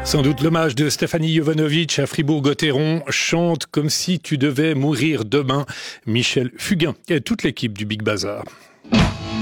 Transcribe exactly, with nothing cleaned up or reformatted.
Sans doute l'hommage de Stéphanie Jovanovic à Fribourg-Gotteron, chante comme si tu devais mourir demain. Michel Fugain et toute l'équipe du Big Bazar.